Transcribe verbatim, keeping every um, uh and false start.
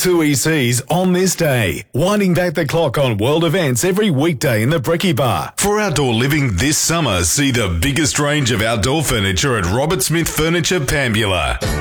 two E Cs on this day, winding back the clock on world events every weekday in the Brekkie Bar. For outdoor living this summer, see the biggest range of outdoor furniture at Robert Smith Furniture, Pambula.